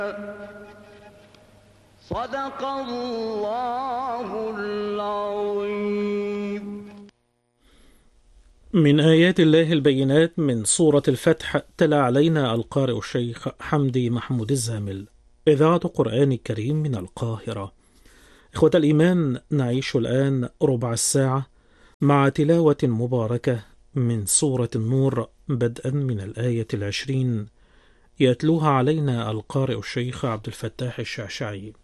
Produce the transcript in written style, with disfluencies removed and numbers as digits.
صدق الله العظيم. من آيات الله البينات من سورة الفتح. تلا علينا القارئ الشيخ حمدي محمود الزامل، إذاعة قرآن كريم من القاهرة. إخوة الإيمان، نعيش الآن ربع الساعة مع تلاوة مباركة من سورة النور، بدءا من الآية 20، يتلوها علينا القارئ الشيخ عبد الفتاح الشعشعي.